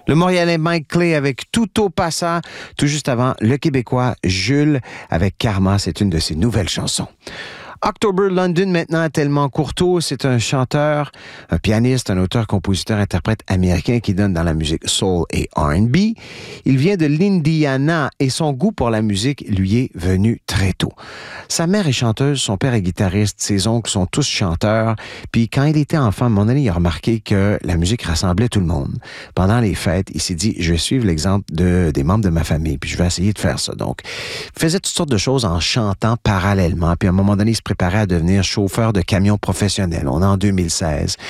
Le Montréalais Mike Clay avec Tout au Passa. Tout juste avant, le Québécois Jules avec Karma. C'est une de ses nouvelles chansons. October London, maintenant, Tellement Courteau, c'est un chanteur, un pianiste, un auteur, compositeur, interprète américain qui donne dans la musique soul et R&B. Il vient de l'Indiana et son goût pour la musique lui est venu très tôt. Sa mère est chanteuse, son père est guitariste, ses oncles sont tous chanteurs. Puis quand il était enfant, à un moment donné, il a remarqué que la musique rassemblait tout le monde. Pendant les fêtes, il s'est dit, je vais suivre l'exemple des membres de ma famille, puis je vais essayer de faire ça. Donc, il faisait toutes sortes de choses en chantant parallèlement. Puis à un moment donné, il se préparait à devenir chauffeur de camion professionnel. On est en 2016.